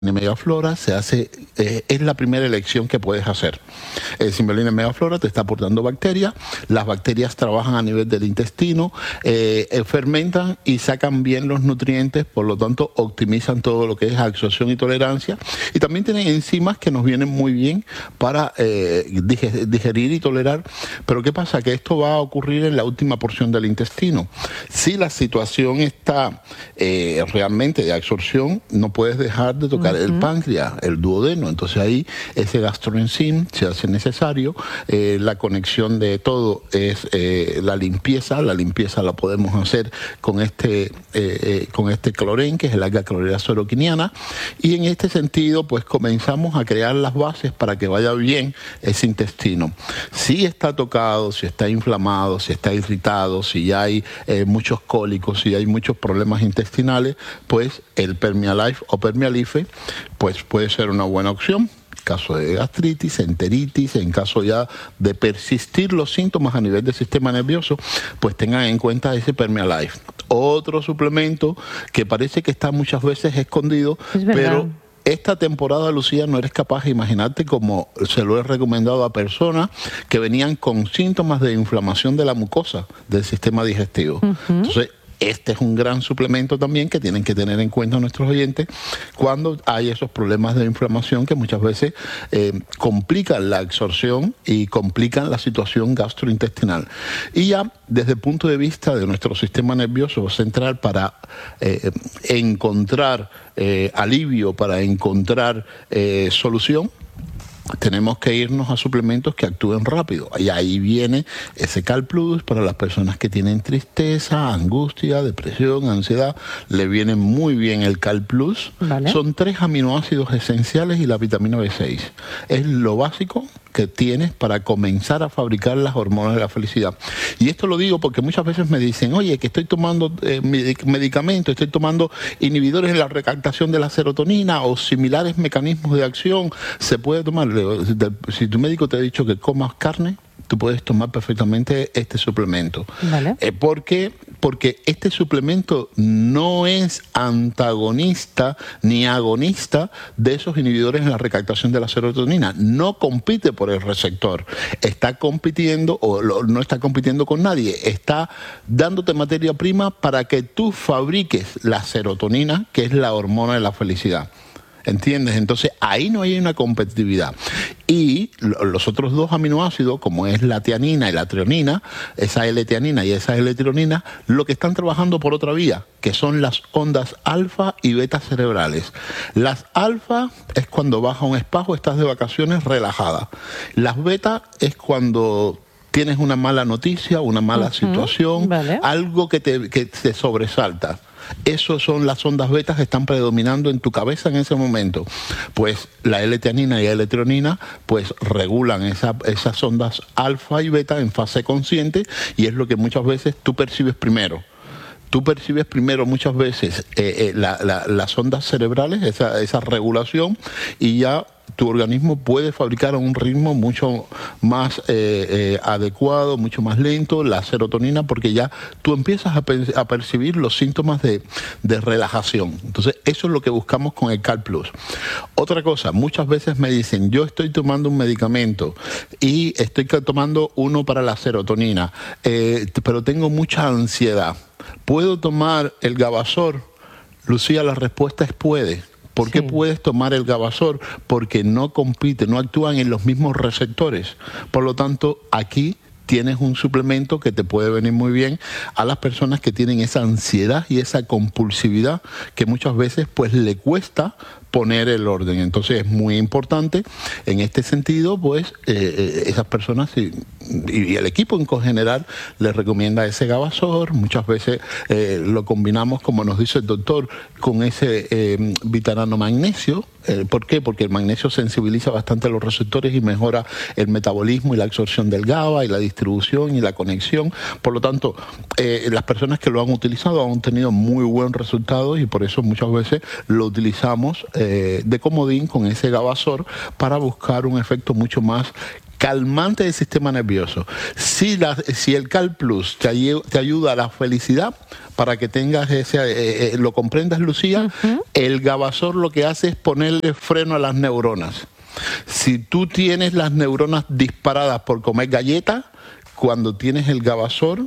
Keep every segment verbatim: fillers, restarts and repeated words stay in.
Megaflora se hace, eh, es la primera elección que puedes hacer. El Symbiolina Megaflora te está aportando bacterias, las bacterias trabajan a nivel del intestino, eh, eh, fermentan y sacan bien los nutrientes, por lo tanto optimizan todo lo que es absorción y tolerancia, y también tienen enzimas que nos vienen muy bien para eh, digerir y tolerar. Pero ¿qué pasa? Que esto va a ocurrir en la última porción del intestino. Si la situación está eh, realmente de absorción, no puedes dejar de tocar el páncreas, el duodeno. Entonces ahí ese gastroenzim se hace necesario. Eh, la conexión de todo es eh, la limpieza. La limpieza la podemos hacer con este eh, eh, con este clorén, que es el alga clorela soroquiniana, y en este sentido pues comenzamos a crear las bases para que vaya bien ese intestino. Si está tocado, si está inflamado, si está irritado, si hay eh, muchos cólicos, si hay muchos problemas intestinales, pues el Permialife o Permialife pues puede ser una buena opción. En caso de gastritis, enteritis, en caso ya de persistir los síntomas a nivel del sistema nervioso, pues tengan en cuenta ese Permialife. Otro suplemento que parece que está muchas veces escondido, pero esta temporada, Lucía, no eres capaz de imaginarte como se lo he recomendado a personas que venían con síntomas de inflamación de la mucosa del sistema digestivo. Uh-huh. Entonces, este es un gran suplemento también que tienen que tener en cuenta nuestros oyentes cuando hay esos problemas de inflamación que muchas veces eh, complican la absorción y complican la situación gastrointestinal. Y ya desde el punto de vista de nuestro sistema nervioso central, para eh, encontrar eh, alivio, para encontrar eh, solución, tenemos que irnos a suplementos que actúen rápido. Y ahí viene ese Cal Plus para las personas que tienen tristeza, angustia, depresión, ansiedad. Le viene muy bien el Cal Plus. Vale. Son tres aminoácidos esenciales y la vitamina B seis. Es lo básico que tienes para comenzar a fabricar las hormonas de la felicidad. Y esto lo digo porque muchas veces me dicen, oye, que estoy tomando eh, medicamentos, estoy tomando inhibidores en la recaptación de la serotonina o similares mecanismos de acción, ¿se puede tomar? Si tu médico te ha dicho que comas carne, tú puedes tomar perfectamente este suplemento. Vale. Eh, ¿Por qué? Porque este suplemento no es antagonista ni agonista de esos inhibidores en la recaptación de la serotonina. No compite por el receptor. Está compitiendo, o lo, no está compitiendo con nadie, está dándote materia prima para que tú fabriques la serotonina, que es la hormona de la felicidad. ¿Entiendes? Entonces ahí no hay una competitividad. Y los otros dos aminoácidos, como es la tianina y la treonina, esa L-tianina y esa L-tirionina, lo que están trabajando por otra vía, que son las ondas alfa y beta cerebrales. Las alfa es cuando vas a un spa o estás de vacaciones relajada. Las beta es cuando tienes una mala noticia, una mala uh-huh. situación, vale. algo que te, que te sobresalta. Esas son las ondas betas que están predominando en tu cabeza en ese momento. Pues la L-tianina y la L-tirionina pues regulan esa, esas ondas alfa y beta en fase consciente, y es lo que muchas veces tú percibes primero. Tú percibes primero muchas veces eh, eh, la, la, las ondas cerebrales, esa, esa regulación, y ya tu organismo puede fabricar a un ritmo mucho más eh, eh, adecuado, mucho más lento, la serotonina, porque ya tú empiezas a, pe a percibir los síntomas de, de relajación. Entonces, eso es lo que buscamos con el Cal Plus. Otra cosa, muchas veces me dicen, yo estoy tomando un medicamento y estoy tomando uno para la serotonina, eh, pero tengo mucha ansiedad. ¿Puedo tomar el Gabasor? Lucía, la respuesta es puede. ¿Por qué sí. puedes tomar el Gabasor? Porque no compite, no actúan en los mismos receptores. Por lo tanto, aquí tienes un suplemento que te puede venir muy bien a las personas que tienen esa ansiedad y esa compulsividad que muchas veces pues le cuesta poner el orden. Entonces es muy importante en este sentido, pues eh, esas personas y, y el equipo en general les recomienda ese Gabasor. Muchas veces eh, lo combinamos, como nos dice el doctor, con ese eh, vitamina magnesio. Eh, ¿Por qué? Porque el magnesio sensibiliza bastante los receptores y mejora el metabolismo y la absorción del GABA y la distribución y la conexión. Por lo tanto, eh, las personas que lo han utilizado han tenido muy buen resultado, y por eso muchas veces lo utilizamos eh, de comodín con ese Gabasor para buscar un efecto mucho más calmante del sistema nervioso. Si, la, si el Cal Plus te, te ayuda a la felicidad, para que tengas ese, eh, eh, lo comprendas, Lucía, uh-huh. el Gabasor lo que hace es ponerle freno a las neuronas. Si tú tienes las neuronas disparadas por comer galletas, cuando tienes el Gabasor,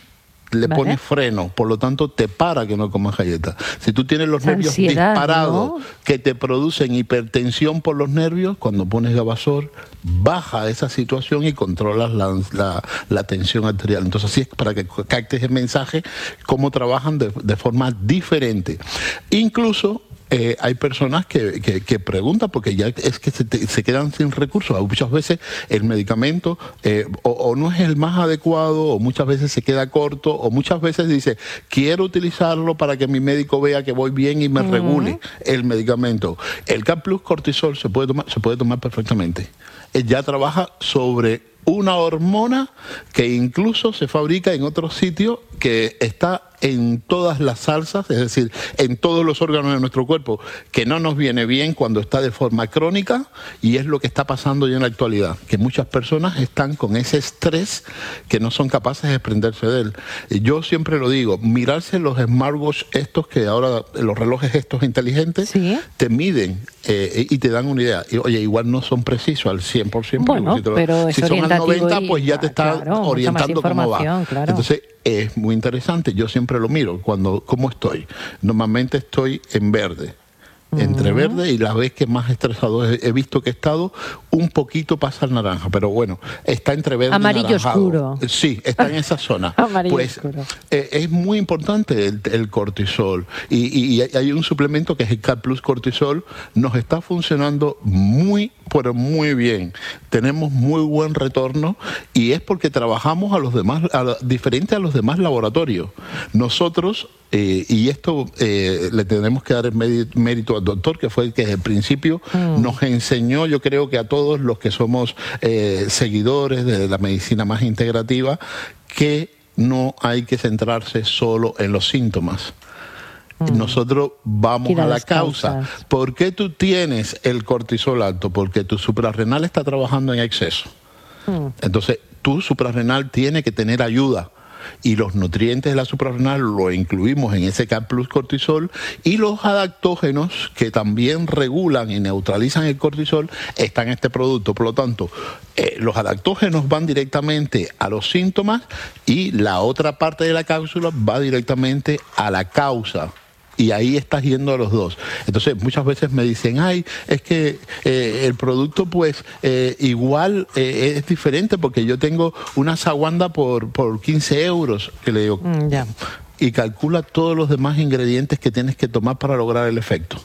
le ¿Vale? pones freno, por lo tanto te para que no comas galletas. Si tú tienes los nervios Ansiedad, disparados, ¿no? que te producen hipertensión por los nervios, cuando pones Gabasor, baja esa situación y controlas la, la, la tensión arterial. Entonces así es para que captes el mensaje, cómo trabajan de, de forma diferente. Incluso Eh, hay personas que, que, que preguntan porque ya es que se, te, se quedan sin recursos. Muchas veces el medicamento eh, o, o no es el más adecuado, o muchas veces se queda corto, o muchas veces dice, quiero utilizarlo para que mi médico vea que voy bien y me uh-huh. regule el medicamento. El Cal Plus Cortisol se puede tomar, se puede tomar perfectamente. Él ya trabaja sobre una hormona que incluso se fabrica en otro sitio, que está en todas las salsas, es decir, en todos los órganos de nuestro cuerpo, que no nos viene bien cuando está de forma crónica, y es lo que está pasando ya en la actualidad, que muchas personas están con ese estrés que no son capaces de desprenderse de él. Yo siempre lo digo, mirarse los smartwatch estos, que ahora los relojes estos inteligentes, ¿sí? te miden eh, y te dan una idea. Y, oye, igual no son precisos al cien por ciento, bueno, si, te lo, pero si son al noventa por ciento, pues ya te está claro, orientando cómo va. Claro. Entonces, es muy interesante. Yo siempre lo miro cuando cómo estoy. Normalmente estoy en verde, entre uh-huh. verde, y las veces que más estresado he, he visto que he estado, un poquito pasa al naranja, pero bueno, está entre verde Amarillo y naranjado. Oscuro. Sí, está en esa zona. Amarillo pues oscuro. Eh, es muy importante el, el cortisol, y, y, y hay un suplemento que es el Cal Plus Cortisol, nos está funcionando muy, pero muy bien. Tenemos muy buen retorno, y es porque trabajamos a los demás, a, diferente a los demás laboratorios. Nosotros, eh, y esto eh, le tenemos que dar el mérito al doctor, que fue el que desde el principio mm. nos enseñó, yo creo que a todos los que somos eh, seguidores de la medicina más integrativa, que no hay que centrarse solo en los síntomas. Mm. Nosotros vamos a la causa. Causas. ¿Por qué tú tienes el cortisol alto? Porque tu suprarrenal está trabajando en exceso. Mm. Entonces, tu suprarrenal tiene que tener ayuda. Y los nutrientes de la suprarrenal lo incluimos en ese Cal Plus Cortisol, y los adaptógenos que también regulan y neutralizan el cortisol están en este producto. Por lo tanto, eh, los adaptógenos van directamente a los síntomas, y la otra parte de la cápsula va directamente a la causa. Y ahí estás yendo a los dos. Entonces muchas veces me dicen, ay, es que eh, el producto pues eh, igual eh, es diferente porque yo tengo una saguanda por, por quince euros, que le digo, mm, yeah. y calcula todos los demás ingredientes que tienes que tomar para lograr el efecto.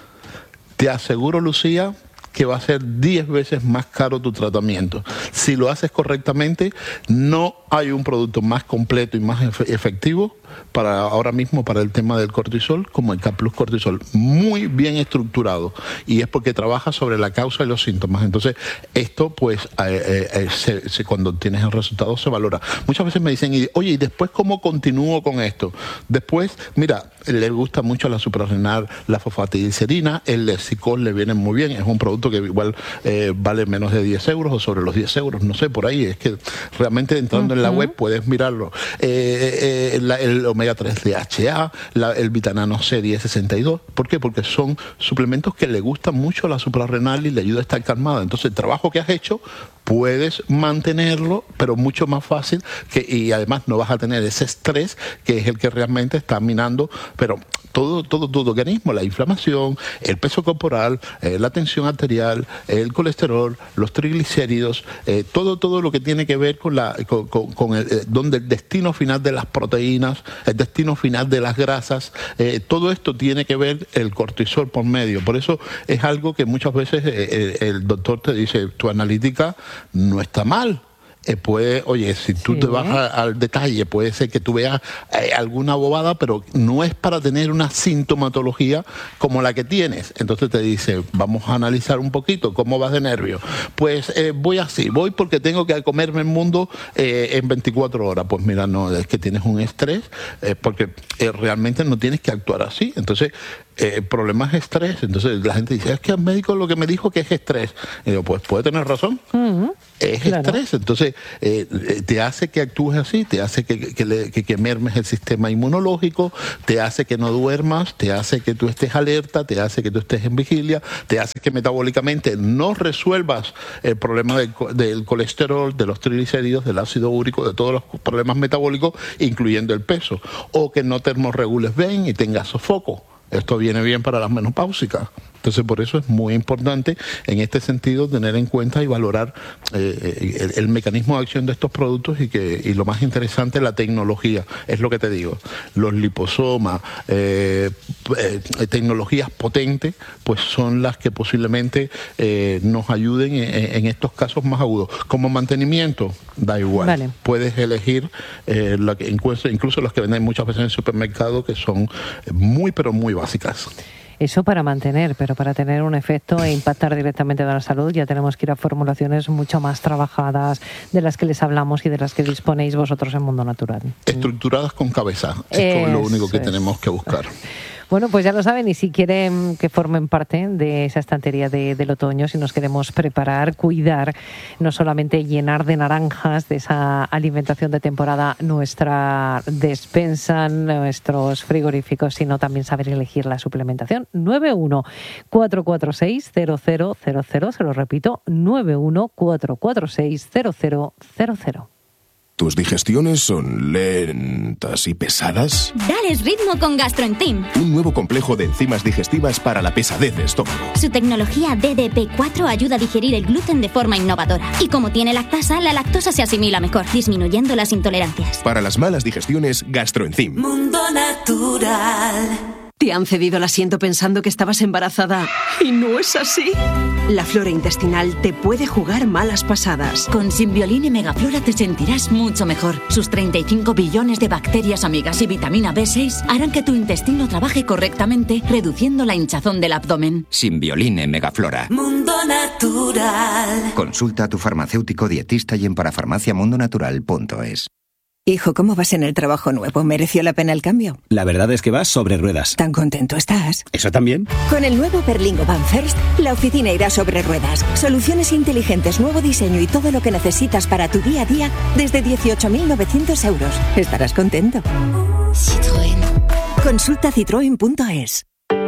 Te aseguro, Lucía, que va a ser diez veces más caro tu tratamiento. Si lo haces correctamente, no hay un producto más completo y más efectivo para ahora mismo para el tema del cortisol como el Cal Plus Cortisol, muy bien estructurado, y es porque trabaja sobre la causa y los síntomas. Entonces esto pues eh, eh, se, se, cuando tienes el resultado se valora. Muchas veces me dicen, oye, ¿y después cómo continúo con esto? Después, mira, le gusta mucho la suprarrenal, la fosfatidilcerina, el Lexicol le viene muy bien, es un producto que igual eh, vale menos de diez euros o sobre los diez euros, no sé, por ahí, es que realmente entrando uh-huh. en la web puedes mirarlo. Eh, eh, la, el omega tres D H A, la, el vitanano C diez sesenta y dos. ¿Por qué? Porque son suplementos que le gustan mucho a la suprarrenal y le ayuda a estar calmada. Entonces el trabajo que has hecho puedes mantenerlo, pero mucho más fácil, que, y además no vas a tener ese estrés que es el que realmente está minando, pero todo, todo tu organismo, la inflamación, el peso corporal, eh, la tensión arterial, el colesterol, los triglicéridos, eh, todo, todo lo que tiene que ver con la, con, con, con el, eh, donde el destino final de las proteínas, el destino final de las grasas, eh, todo esto tiene que ver el cortisol por medio. Por eso es algo que muchas veces eh, el doctor te dice, tu analítica no está mal. Eh, puede, oye, si tú sí. te vas a, al detalle, puede ser que tú veas eh, alguna bobada, pero no es para tener una sintomatología como la que tienes. Entonces te dice, vamos a analizar un poquito cómo vas de nervio. Pues eh, voy así, voy porque tengo que comerme el mundo eh, en veinticuatro horas. Pues mira, no, es que tienes un estrés, eh, porque eh, realmente no tienes que actuar así. Entonces, Eh, problemas de estrés. Entonces la gente dice, es que el médico lo que me dijo que es estrés. Y digo, pues puede tener razón. Uh-huh. Es claro. Estrés. Entonces eh, te hace que actúes así, te hace que, que, le, que, que mermes el sistema inmunológico, te hace que no duermas, te hace que tú estés alerta, te hace que tú estés en vigilia, te hace que metabólicamente no resuelvas el problema del, del colesterol, de los triglicéridos, del ácido úrico, de todos los problemas metabólicos, incluyendo el peso. O que no termorregules bien y tengas sofoco. Esto viene bien para las menopáusicas. Entonces, por eso es muy importante, en este sentido, tener en cuenta y valorar eh, el, el mecanismo de acción de estos productos y que y lo más interesante, la tecnología. Es lo que te digo. Los liposomas, eh, eh, tecnologías potentes, pues son las que posiblemente eh, nos ayuden en, en estos casos más agudos. Como mantenimiento, da igual. Vale. Puedes elegir eh, la que, incluso, incluso las que venden muchas veces en el supermercado, que son muy, pero muy básicas. Eso para mantener, pero para tener un efecto e impactar directamente en la salud ya tenemos que ir a formulaciones mucho más trabajadas, de las que les hablamos y de las que disponéis vosotros en Mundo Natural. Estructuradas con cabeza. Esto es, es lo único que es. tenemos que buscar. Bueno, pues ya lo saben, y si quieren que formen parte de esa estantería de, del otoño, si nos queremos preparar, cuidar, no solamente llenar de naranjas, de esa alimentación de temporada, nuestra despensa, nuestros frigoríficos, sino también saber elegir la suplementación. nueve uno cuatro cuatro seis cero cero cero cero, se lo repito, nueve uno cuatro cuatro seis cero cero cero cero. ¿Tus digestiones son lentas y pesadas? Dales ritmo con GastroEnzyme. Un nuevo complejo de enzimas digestivas para la pesadez de estómago. Su tecnología D D P cuatro ayuda a digerir el gluten de forma innovadora. Y como tiene lactasa, la lactosa se asimila mejor, disminuyendo las intolerancias. Para las malas digestiones, GastroEnzyme. Mundo Natural. ¿Te han cedido el asiento pensando que estabas embarazada y no es así? La flora intestinal te puede jugar malas pasadas. Con Simbioline Megaflora te sentirás mucho mejor. Sus treinta y cinco billones de bacterias amigas y vitamina B seis harán que tu intestino trabaje correctamente, reduciendo la hinchazón del abdomen. Simbioline Megaflora. Mundo Natural. Consulta a tu farmacéutico dietista y en parafarmacia mundo natural punto es. Hijo, ¿cómo vas en el trabajo nuevo? ¿Mereció la pena el cambio? La verdad es que vas sobre ruedas. ¿Tan contento estás? ¿Eso también? Con el nuevo Berlingo Van First, la oficina irá sobre ruedas. Soluciones inteligentes, nuevo diseño y todo lo que necesitas para tu día a día desde dieciocho mil novecientos euros. Estarás contento. Citroën. Consulta citroen punto es.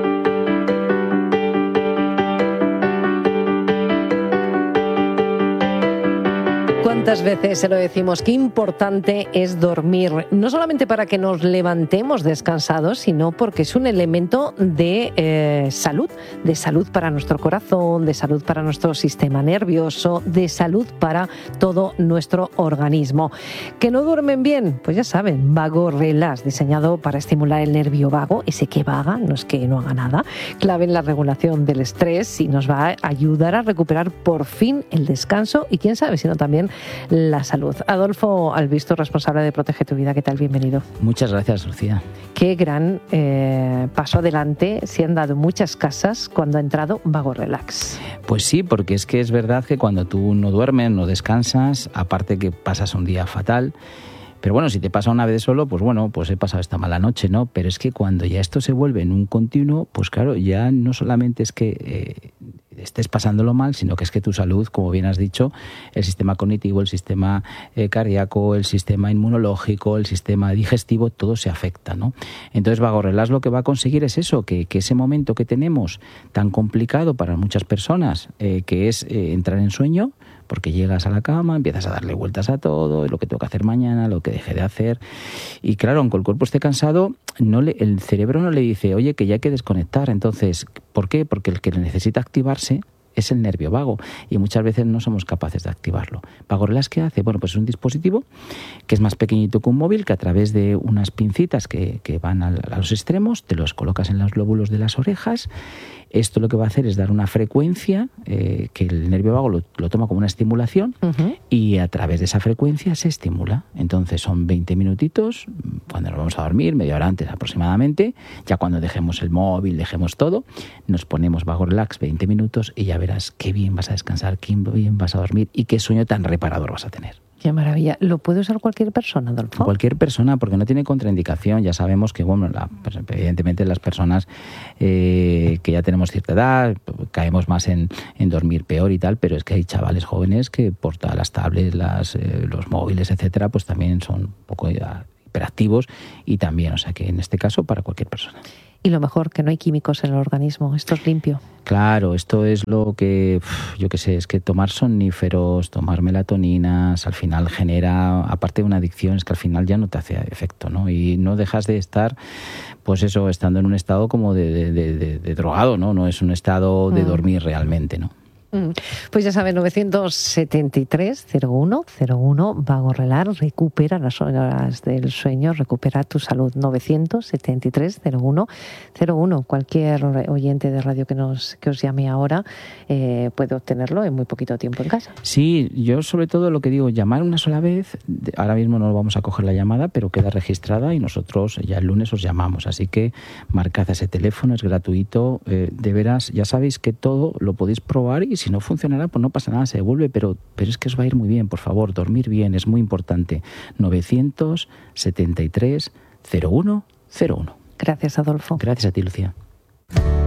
¿Cuántas veces se lo decimos? Qué importante es dormir, no solamente para que nos levantemos descansados, sino porque es un elemento de eh, salud, de salud para nuestro corazón, de salud para nuestro sistema nervioso, de salud para todo nuestro organismo. ¿Que no duermen bien? Pues ya saben, Vago Relax, diseñado para estimular el nervio vago, ese que vaga, no es que no haga nada, clave en la regulación del estrés y nos va a ayudar a recuperar por fin el descanso y quién sabe, sino también la salud. Adolfo Albisto, responsable de Protege tu Vida, ¿qué tal? Bienvenido. Muchas gracias, Lucía. Qué gran eh, paso adelante se han dado muchas casas cuando ha entrado Vago Relax. Pues sí, porque es que es verdad que cuando tú no duermes, no descansas, aparte que pasas un día fatal. Pero bueno, si te pasa una vez solo, pues bueno, pues he pasado esta mala noche, ¿no? Pero es que cuando ya esto se vuelve en un continuo, pues claro, ya no solamente es que eh, estés pasándolo mal, sino que es que tu salud, como bien has dicho, el sistema cognitivo, el sistema eh, cardíaco, el sistema inmunológico, el sistema digestivo, todo se afecta, ¿no? Entonces, Vago Relax lo que va a conseguir es eso, que, que ese momento que tenemos tan complicado para muchas personas, eh, que es eh, entrar en sueño, porque llegas a la cama, empiezas a darle vueltas a todo, lo que tengo que hacer mañana, lo que dejé de hacer. Y claro, aunque el cuerpo esté cansado, no le, el cerebro no le dice, oye, que ya hay que desconectar. Entonces, ¿por qué? Porque el que necesita activarse es el nervio vago y muchas veces no somos capaces de activarlo. Vago Relax, ¿qué hace? Bueno, pues es un dispositivo que es más pequeñito que un móvil, que a través de unas pincitas que, que van a, a los extremos, te los colocas en los lóbulos de las orejas. Esto lo que va a hacer es dar una frecuencia eh, que el nervio vago lo, lo toma como una estimulación uh-huh. y a través de esa frecuencia se estimula. Entonces son veinte minutitos, cuando nos vamos a dormir, media hora antes aproximadamente, ya cuando dejemos el móvil, dejemos todo, nos ponemos Vago Relax veinte minutos y ya verás qué bien vas a descansar, qué bien vas a dormir y qué sueño tan reparador vas a tener. Qué maravilla. ¿Lo puede usar cualquier persona, Adolfo? Cualquier persona, porque no tiene contraindicación. Ya sabemos que, bueno, la, pues, evidentemente las personas eh, que ya tenemos cierta edad, caemos más en, en dormir peor y tal, pero es que hay chavales jóvenes que por todas las tablets, las, eh, los móviles, etcétera, pues también son un poco hiperactivos y también, o sea que en este caso para cualquier persona. Y lo mejor, que no hay químicos en el organismo, esto es limpio. Claro, esto es lo que, yo qué sé, es que tomar somníferos, tomar melatoninas, al final genera, aparte de una adicción, es que al final ya no te hace efecto, ¿no? Y no dejas de estar, pues eso, estando en un estado como de, de, de, de, de drogado, ¿no? No es un estado de dormir realmente, ¿no? Pues ya saben, novecientos setenta y tres cero uno cero uno, Vago Relar, recupera las horas del sueño, recupera tu salud. novecientos setenta y tres cero uno cero uno. Cualquier oyente de radio que nos que os llame ahora eh, puede obtenerlo en muy poquito tiempo en casa. Sí, yo sobre todo lo que digo, llamar una sola vez, ahora mismo no vamos a coger la llamada, pero queda registrada y nosotros ya el lunes os llamamos, así que marcad ese teléfono, es gratuito, eh, de veras, ya sabéis que todo lo podéis probar y si no funcionará, pues no pasa nada, se devuelve, pero, pero es que os va a ir muy bien, por favor, dormir bien, es muy importante. novecientos setenta y tres cero uno cero uno. Gracias, Adolfo. Gracias a ti, Lucía.